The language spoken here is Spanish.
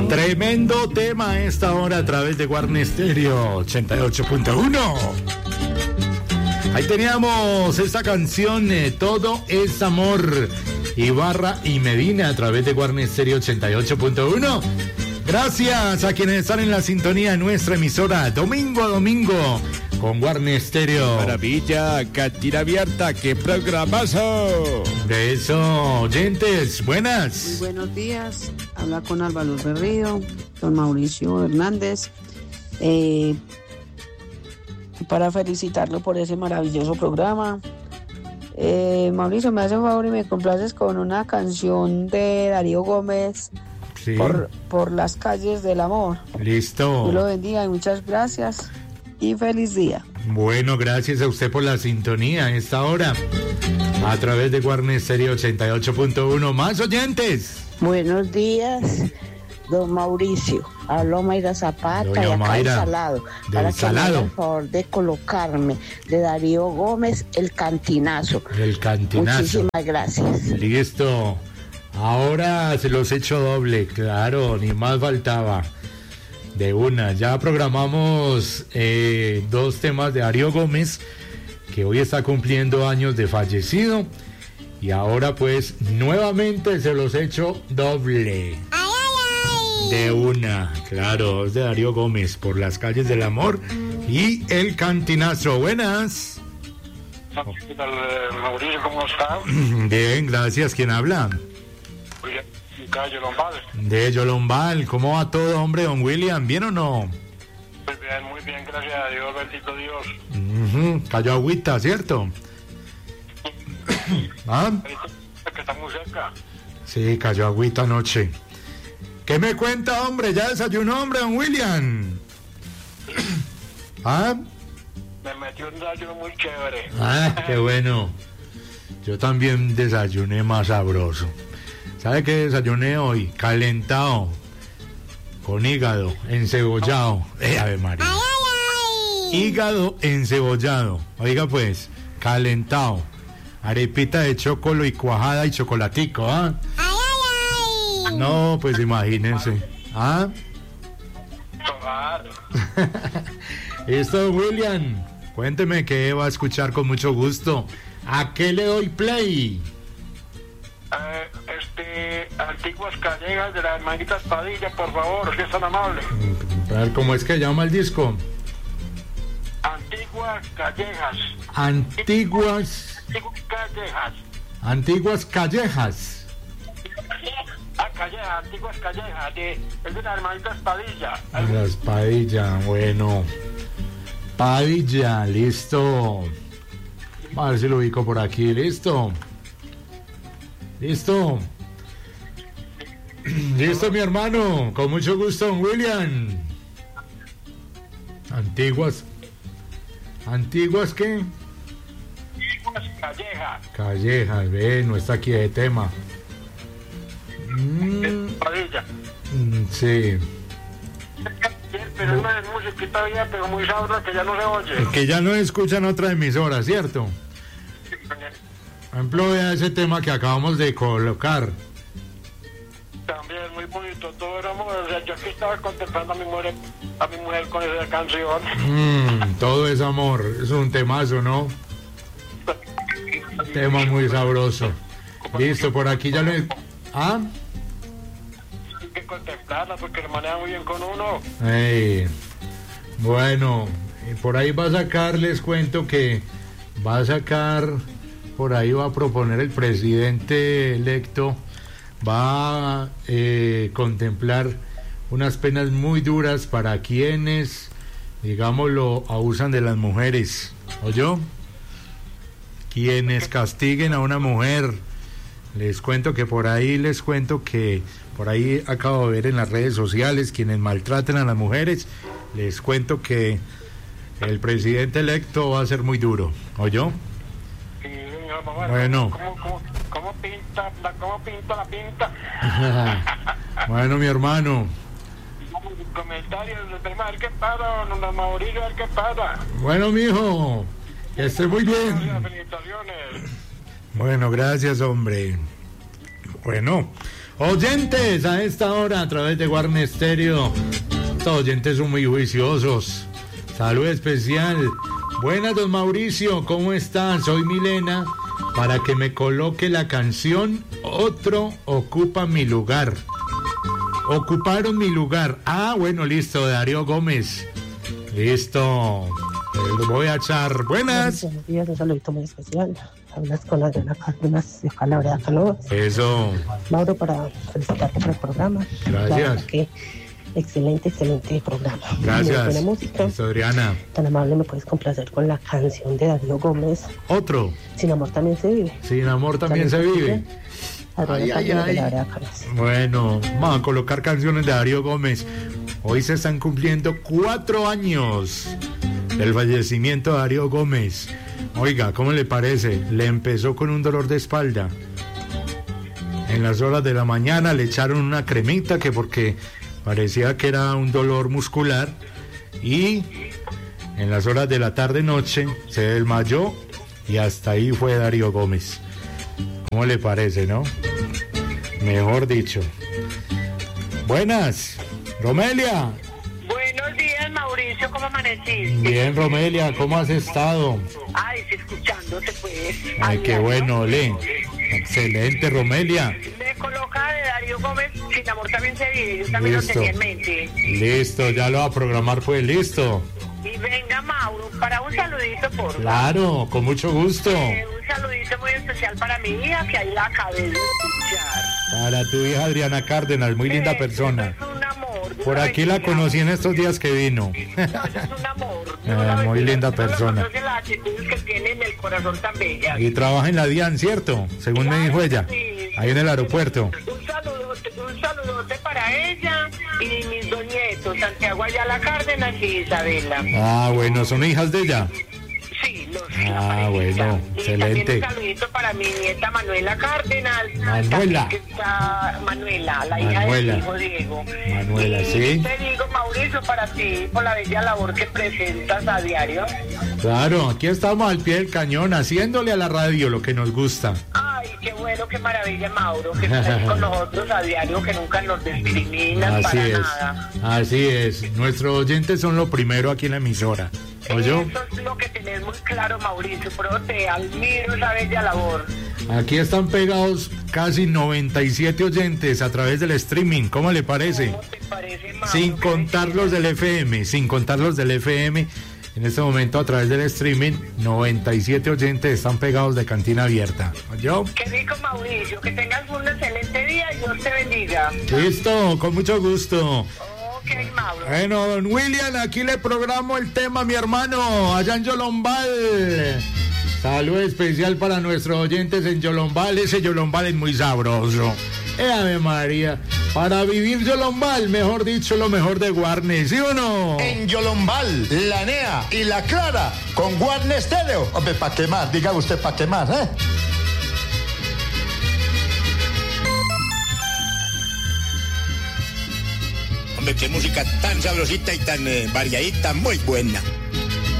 Tremendo tema a esta hora a través de Guarne Stereo 88.1. Ahí teníamos esta canción, Todo es Amor, Ibarra y Medina a través de Guarne Stereo 88.1. Gracias a quienes están en la sintonía de nuestra emisora domingo a domingo con Guarne Stereo. Maravilla, cantina abierta, qué programazo. De eso, oyentes, buenas. Muy buenos días, habla con Álvaro Berrío, don Mauricio Hernández, para felicitarlo por ese maravilloso programa. Mauricio, me hace un favor y me complaces con una canción de Darío Gómez. Sí. Por las calles del amor. Listo. Dios lo bendiga y muchas gracias y feliz día. Bueno, gracias a usted por la sintonía a esta hora a través de Guarne Stereo 88.1. Más oyentes. Buenos días, don Mauricio. Habló Mayra Zapata Doña y acá Mayra, del Salado. del Para que me haga Salado. el favor de colocarme de Darío Gómez, El Cantinazo. El cantinazo. Muchísimas gracias. Listo. Ahora se los echo doble, claro, ni más faltaba. De una, ya programamos 2 temas de Darío Gómez, que hoy está cumpliendo años de fallecido. Y ahora pues nuevamente se los echo doble. De una, claro, es de Darío Gómez, Por las calles del amor y El cantinazo. Buenas. ¿Qué tal, Mauricio? ¿Cómo está? Bien, gracias. ¿Quién habla? Calle Lombal. De Yolombal, ¿cómo va todo, hombre, don William? ¿Bien o no? Muy bien, gracias a Dios, bendito Dios. Cayó agüita, ¿cierto? ¿Ah? Que está muy cerca. Sí, cayó agüita anoche. ¿Qué me cuenta, hombre? ¿Ya desayunó, hombre, don William? ¿Ah? Me metió un desayuno muy chévere. Ah, qué bueno. Yo también desayuné más sabroso. ¿Sabe qué desayuné hoy? Calentado, con hígado encebollado. Ave María. Hígado encebollado. Oiga pues, calentado. Arepita de chocolo y cuajada y chocolatico, ¿ah? No, pues imagínense. ¿Ah? Esto, William. Cuénteme qué va a escuchar con mucho gusto. ¿A qué le doy play? Antiguas callejas de las hermanitas Padilla, por favor, si es tan amable. A ver, ¿cómo es que llama el disco? Antiguas callejas. Antiguas Callejas. callejas. Callejas, antiguas callejas. Es de las hermanitas Padilla. Las Padilla, bueno. Padilla, listo. A ver si lo ubico por aquí, listo. Listo. Listo, mi hermano. Con mucho gusto, don William. Antiguas. ¿Antiguas qué? Antiguas callejas. Callejas, no está aquí de tema. Padilla. Sí. Pero una es musiquita bien, pero muy sabrosa que ya no se oye. Que ya no escuchan otra emisora, ¿cierto? Por ejemplo, vea ese tema que acabamos de colocar. También muy bonito, todo era amor. O sea, yo aquí estaba contemplando a mi mujer con esa canción. Todo es amor, es un temazo, ¿no? Tema muy sabroso. Listo, por aquí ya le... ¿Ah? Hay que contemplarla porque le maneja muy bien con uno. Bueno, por ahí va a sacar, les cuento que va a sacar, por ahí va a proponer el presidente electo, va a contemplar unas penas muy duras para quienes, digámoslo, abusan de las mujeres. ¿Oyó? Quienes castiguen a una mujer. Les cuento que por ahí acabo de ver en las redes sociales quienes maltraten a las mujeres. Les cuento que el presidente electo va a ser muy duro. ¿Oyó? Sí, señor, mamá. Bueno. ¿Cómo pinta la pinta? Bueno, mi hermano. Comentarios, a ver qué pasa, don Mauricio, a ver qué pasa. Bueno, mijo, que esté muy bien. Felicitaciones. Bueno, gracias, hombre. Bueno, Oyentes a esta hora a través de Guarne Stereo. Estos oyentes son muy juiciosos. Salud especial. Buenas, don Mauricio, ¿cómo están? Soy Milena, para que me coloque la canción Otro ocupa mi lugar. Ocuparon mi lugar. Ah, bueno, listo, de Darío Gómez. Listo. Lo voy a echar. Buenas. Buenos días, un saludito muy especial. Hablas con Adriana Cárdenas de Calabria, Calabria. Eso. Mauro, para felicitarte por el programa. Gracias. Que excelente programa. Gracias. Muy buena música. Listo, Adriana. Tan amable, me puedes complacer con la canción de Darío Gómez. Otro. Sin amor también se vive. Sin amor también se vive. Adriana Cárdenas de Calabria, Calabria. Bueno, vamos a colocar canciones de Darío Gómez. Hoy se están cumpliendo 4 años del fallecimiento de Darío Gómez. Oiga, ¿cómo le parece? Le empezó con un dolor de espalda. En las horas de la mañana le echaron una cremita que porque parecía que era un dolor muscular, y en las horas de la tarde-noche se desmayó y hasta ahí fue Darío Gómez. ¿Cómo le parece, no? Mejor dicho. Buenas, Romelia. Buenos días, Mauricio, ¿cómo amaneciste? Bien, Romelia, ¿cómo has estado? Ay, sí, escuchándote, pues. Ay, qué bueno, Excelente, Romelia. Me coloca de Darío Gómez, Sin amor también se vive, yo también Listo. lo tenía en mente. Listo, ya lo va a programar, pues, listo. Y venga, Mauro, para un saludito, por favor. Claro, con mucho gusto. Un saludito muy especial para mi hija, que ahí la acabé de escuchar. Para tu hija Adriana Cárdenas, muy linda persona. Es un amor. Por aquí la conocí en estos días que vino. No, es un amor. Muy linda persona. No las actitudes que tiene en el corazón tan bella. Y trabaja en la DIAN, ¿cierto? Según me dijo ella. Sí. Ahí en el aeropuerto. Un saludote para ella y mis dos nietos, Santiago Ayala Cárdenas y Isabela. Ah, bueno, ¿son hijas de ella? Sí, los Ah, bueno, y excelente. también un saludito para mi nieta Manuela Cárdenas. Manuela. Que está Manuela, la hija de Manuela. mi hijo Diego. Manuela, y sí. te digo, Mauricio, para ti, por la bella labor que presentas a diario. Claro, aquí estamos al pie del cañón, haciéndole a la radio lo que nos gusta. Ay, qué bueno, qué maravilla, Mauro, que estés ahí con nosotros a diario, que nunca nos discriminas Así para es, nada. así es. Nuestros oyentes son lo primero aquí en la emisora. ¿Oyó? Eso es lo que tenés muy claro, Mauricio, pero te admiro esa bella labor. Aquí están pegados casi 97 oyentes a través del streaming. ¿Cómo le parece? ¿Cómo te parece, Mauro? Sin contar los del FM, sin contar los del FM. En este momento, a través del streaming, 97 oyentes están pegados de Cantina Abierta. ¿Oyó? Qué rico, Mauricio, que tengas un excelente día y Dios te bendiga. Listo, con mucho gusto. Ok, Mauro. Bueno, don William, aquí le programo el tema, mi hermano, allá en Yolombal. Salud especial para nuestros oyentes en Yolombal. Ese Yolombal es muy sabroso. Ave María. Para vivir Yolombal, mejor dicho, lo mejor de Guarne, ¿sí o no? En Yolombal, la Nea y la Clara, con Guarne Stereo. Hombre, ¿para qué más? Diga usted, ¿para qué más, eh? Hombre, qué música tan sabrosita y tan variadita, muy buena.